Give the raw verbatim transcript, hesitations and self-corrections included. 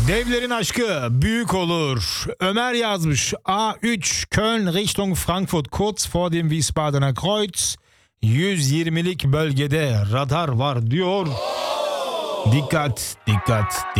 Devlerin aşkı büyük olur. Ömer yazmış. A üç Köln Richtung Frankfurt kurz vor dem Wiesbadener Kreuz. yüz yirmilik bölgede radar var diyor. Dikkat, dikkat, dikkat.